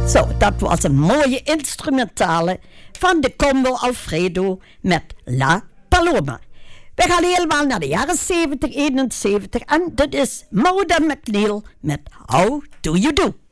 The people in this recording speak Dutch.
Zo, dat was een mooie instrumentale van de Combo Alfredo met La Paloma. We gaan helemaal naar de jaren 70, 71 en dit is Maude McNeil met How Do You Do?